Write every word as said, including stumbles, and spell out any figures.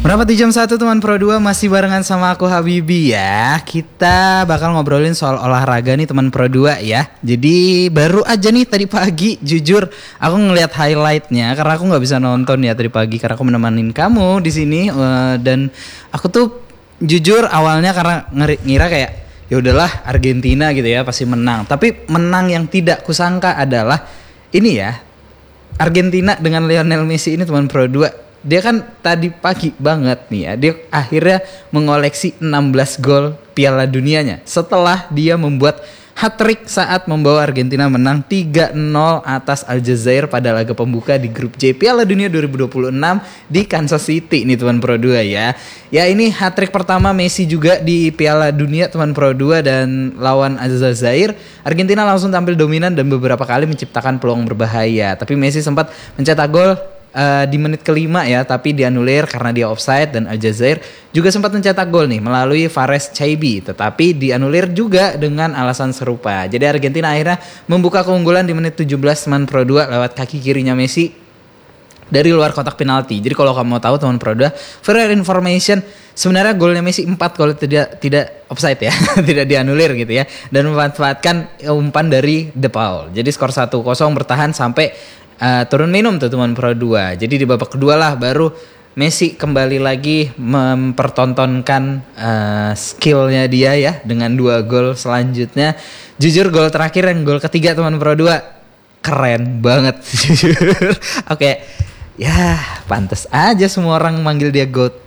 Berapa di jam satu teman Pro dua masih barengan sama aku Habibi ya. Kita bakal ngobrolin soal olahraga nih teman Pro dua ya. Jadi baru aja nih tadi pagi jujur aku ngelihat highlightnya karena aku nggak bisa nonton ya tadi pagi karena aku menemani kamu di sini uh, dan aku tuh jujur awalnya karena ngeri- ngira kayak ya udahlah Argentina gitu ya pasti menang. Tapi menang yang tidak kusangka adalah ini ya. Argentina dengan Lionel Messi ini teman Pro dua. Dia kan tadi pagi banget nih ya, dia akhirnya mengoleksi enam belas gol Piala Dunianya setelah dia membuat hat-trick saat membawa Argentina menang tiga nol atas Aljazair pada laga pembuka di grup J Piala Dunia dua ribu dua puluh enam di Kansas City nih teman Pro dua ya. Ya ini hat-trick pertama Messi juga di Piala Dunia teman Pro dua dan lawan Aljazair. Argentina langsung tampil dominan dan beberapa kali menciptakan peluang berbahaya. Tapi Messi sempat mencetak gol Uh, di menit kelima ya, tapi dianulir karena dia offside dan Aljazair juga sempat mencetak gol nih melalui Fares Chaibi, tetapi dianulir juga dengan alasan serupa. Jadi Argentina akhirnya membuka keunggulan di menit tujuh belas teman Pro dua lewat kaki kirinya Messi dari luar kotak penalti. Jadi kalau kamu mau tahu teman Pro dua, for your information, sebenarnya golnya Messi empat kalau tidak tidak offside ya, tidak dianulir gitu ya, dan memanfaatkan umpan dari De Paul. Jadi skor satu kosong bertahan sampai Uh, turun minum tuh teman Pro dua. Jadi di babak kedua lah baru Messi kembali lagi mempertontonkan uh, skillnya dia ya dengan dua gol selanjutnya. Jujur gol terakhir yang gol ketiga teman Pro dua keren banget jujur. Oke. Okay. Ya pantas aja semua orang manggil dia GOAT